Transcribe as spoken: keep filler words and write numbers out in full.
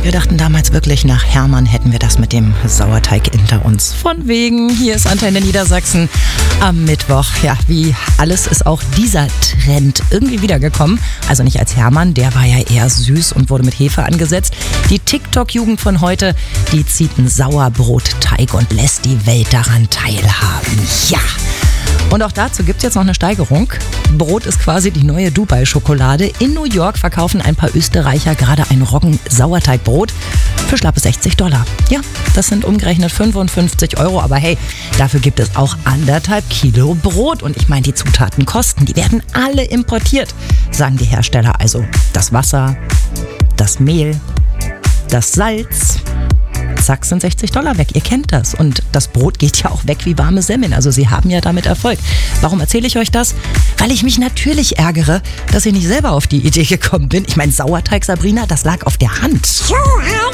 Wir dachten damals wirklich, nach Hermann hätten wir das mit dem Sauerteig hinter uns. Von wegen, hier ist Antenne Niedersachsen am Mittwoch. Ja, wie alles ist auch dieser Trend irgendwie wiedergekommen. Also nicht als Hermann, der war ja eher süß und wurde mit Hefe angesetzt. Die TikTok-Jugend von heute, die zieht einen Sauerbrotteig und lässt die Welt daran teilhaben. Ja! Und auch dazu gibt es jetzt noch eine Steigerung. Brot ist quasi die neue Dubai-Schokolade. In New York verkaufen ein paar Österreicher gerade ein Roggen-Sauerteigbrot für schlappe sechzig Dollar. Ja, das sind umgerechnet fünfundfünfzig Euro. Aber hey, dafür gibt es auch anderthalb Kilo Brot. Und ich meine, die Zutaten kosten, die werden alle importiert, sagen die Hersteller. Also das Wasser, das Mehl, das Salz. Zack, sind sechzig Dollar weg. Ihr kennt das. Und das Brot geht ja auch weg wie warme Semmeln. Also sie haben ja damit Erfolg. Warum erzähle ich euch das? Weil ich mich natürlich ärgere, dass ich nicht selber auf die Idee gekommen bin. Ich meine, Sauerteig, Sabrina, das lag auf der Hand. So,